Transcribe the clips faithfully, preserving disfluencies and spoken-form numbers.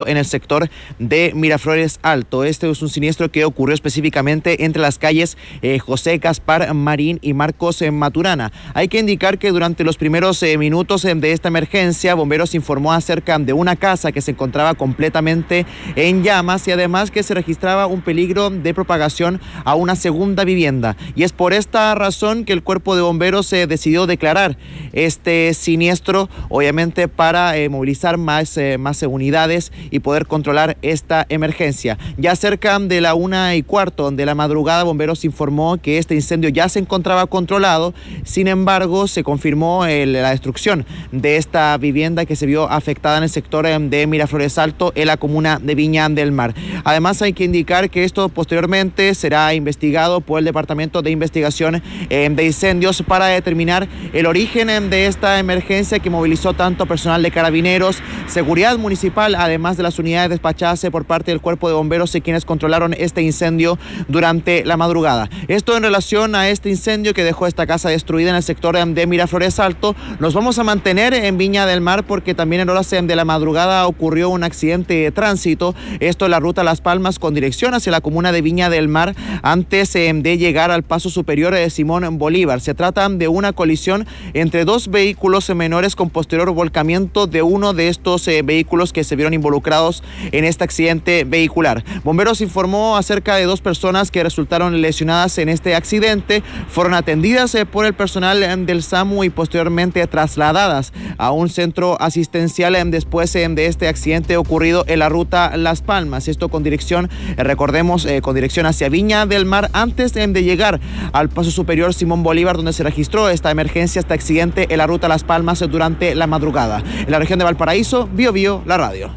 en el sector de Miraflores Alto. Este es un siniestro que ocurrió específicamente entre las calles eh, José Gaspar Marín y Marcos eh, Maturana. Hay que indicar que durante los primeros eh, minutos eh, de esta emergencia, Bomberos informó acerca de una casa que se encontraba completamente en llamas y además que se registraba un peligro de propagación a una segunda vivienda. Y es por esta razón que el cuerpo de bomberos se eh, decidió declarar este siniestro, obviamente para eh, movilizar más, eh, más unidades y poder controlar esta emergencia. Ya cerca de la una y cuarto de la madrugada, Bomberos informó que este incendio ya se encontraba controlado. Sin embargo, se confirmó eh, la destrucción de esta vivienda que se vio afectada en el sector eh, de Miraflores Alto, en la comuna de Viña del Mar. Además, hay que indicar que esto posteriormente será investigado por el Departamento de Investigación eh, de Incendios para determinar el origen eh, de esta emergencia que movilizó tanto personal de Carabineros, seguridad municipal, además de las unidades despachadas por parte del Cuerpo de Bomberos y quienes controlaron este incendio durante la madrugada. Esto en relación a este incendio que dejó esta casa destruida en el sector de Miraflores Alto. Nos vamos a mantener en Viña del Mar porque también en horas de la madrugada ocurrió un accidente de tránsito, esto en la ruta Las Palmas con dirección hacia la comuna de Viña del Mar antes de llegar al paso superior de Simón Bolívar. Se trata de una colisión entre dos vehículos menores con posterior volcamiento de uno de estos eh, vehículos que se vieron involucrados en este accidente vehicular. Bomberos informó acerca de dos personas que resultaron lesionadas en este accidente, fueron atendidas eh, por el personal eh, del SAMU y posteriormente trasladadas a un centro asistencial eh, después eh, de este accidente ocurrido en la ruta Las Palmas. Esto con dirección, eh, recordemos, eh, con dirección hacia Viña del Mar antes eh, de llegar al paso superior Simón Bolívar, donde se registró esta emergencia, este accidente en la ruta Las Palmas eh, durante la madrugada. En la región de Valparaíso, Bio Bio, la radio.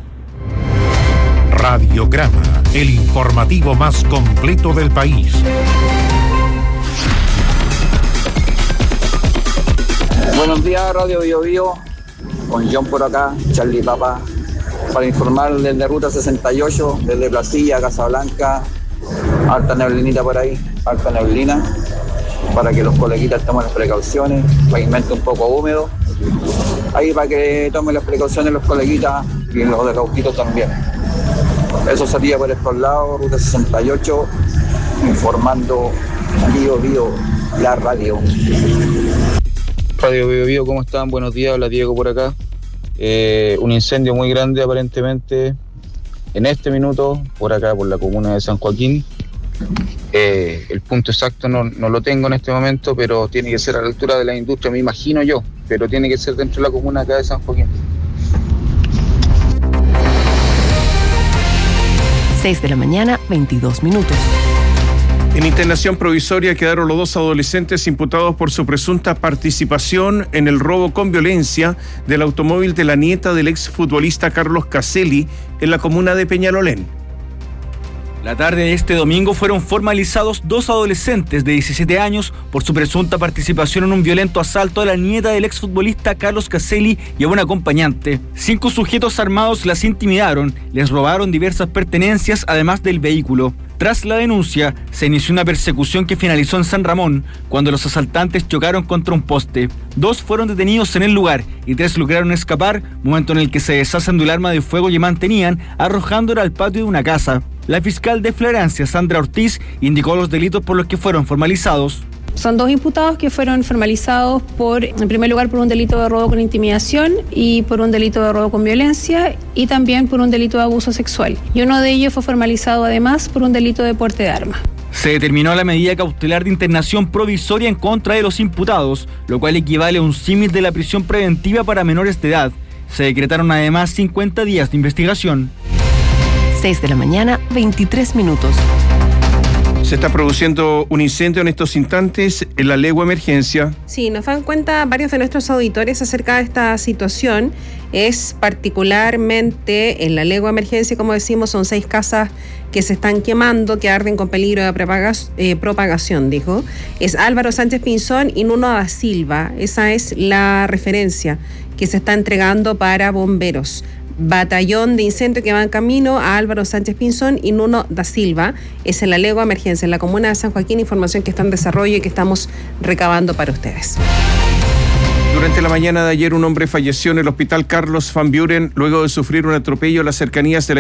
Radiograma, el informativo más completo del país. Buenos días, Radio Bio Bio, con John por acá, Charlie Papa, para informar desde Ruta sesenta y ocho, desde Placilla, Casablanca, harta neblinita por ahí, harta neblina, para que los coleguitas tomen las precauciones, pavimento un poco húmedo, ahí para que tomen las precauciones los coleguitas y los de Cauquito también. Eso sería por estos lados, Ruta sesenta y ocho, informando Bio Bio, la radio. Radio Bio Bio, ¿cómo están? Buenos días, habla Diego por acá. Eh, un incendio muy grande aparentemente en este minuto, por acá, por la comuna de San Joaquín. Eh, el punto exacto no, no lo tengo en este momento, pero tiene que ser a la altura de la industria, me imagino yo, pero tiene que ser dentro de la comuna acá de San Joaquín. seis de la mañana, veintidós minutos. En internación provisoria quedaron los dos adolescentes imputados por su presunta participación en el robo con violencia del automóvil de la nieta del exfutbolista Carlos Caselli en la comuna de Peñalolén. La tarde de este domingo fueron formalizados dos adolescentes de diecisiete años por su presunta participación en un violento asalto a la nieta del exfutbolista Carlos Caselli y a un acompañante. Cinco sujetos armados las intimidaron, les robaron diversas pertenencias además del vehículo. Tras la denuncia, se inició una persecución que finalizó en San Ramón, cuando los asaltantes chocaron contra un poste. Dos fueron detenidos en el lugar y tres lograron escapar, momento en el que se deshacen del arma de fuego que mantenían, arrojándola al patio de una casa. La fiscal de Florencia, Sandra Ortiz, indicó los delitos por los que fueron formalizados. Son dos imputados que fueron formalizados por, en primer lugar, por un delito de robo con intimidación y por un delito de robo con violencia y también por un delito de abuso sexual. Y uno de ellos fue formalizado además por un delito de porte de arma. Se determinó la medida cautelar de internación provisoria en contra de los imputados, lo cual equivale a un símil de la prisión preventiva para menores de edad. Se decretaron además cincuenta días de investigación. seis de la mañana, veintitrés minutos. Se está produciendo un incendio en estos instantes en la Legua Emergencia. Sí, nos dan cuenta varios de nuestros auditores acerca de esta situación. Es particularmente en la Legua Emergencia, como decimos, son seis casas que se están quemando, que arden con peligro de propagas, eh, propagación, dijo. Es Álvaro Sánchez Pinzón y Nuno da Silva. Esa es la referencia que se está entregando para bomberos. Batallón de incendio que va en camino a Álvaro Sánchez Pinzón y Nuno da Silva. Es en la Legua Emergencia, en la comuna de San Joaquín, información que está en desarrollo y que estamos recabando para ustedes. Durante la mañana de ayer, un hombre falleció en el hospital Carlos Van Buren luego de sufrir un atropello en las cercanías de la